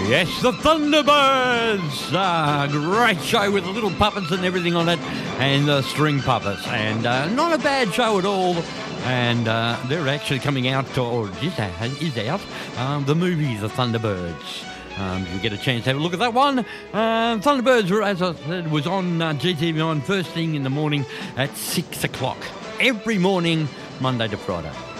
Yes, the Thunderbirds. Great show with the little puppets and everything on it, and the string puppets. And not a bad show at all. And they're actually coming out, or is out, the movie, The Thunderbirds. You get a chance to have a look at that one. Thunderbirds, as I said, was on GTV on first thing in the morning at 6 o'clock. Every morning, Monday to Friday.